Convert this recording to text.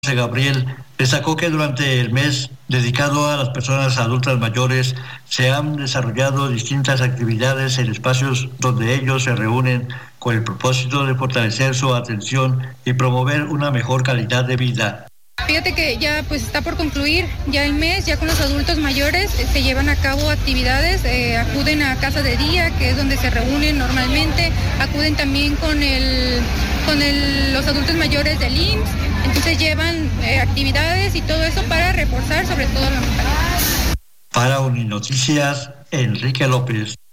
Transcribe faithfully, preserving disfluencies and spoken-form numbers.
José Gabriel destacó que durante el mes dedicado a las personas adultas mayores se han desarrollado distintas actividades en espacios donde ellos se reúnen con el propósito de fortalecer su atención y promover una mejor calidad de vida. Fíjate que ya pues está por concluir ya el mes, ya con los adultos mayores eh, se llevan a cabo actividades, eh, acuden a casa de día, que es donde se reúnen normalmente, acuden también con el con el, los adultos mayores del I M S S, entonces llevan eh, actividades y todo eso para reforzar sobre todo la mentalidad. Para Uninoticias, Enrique López.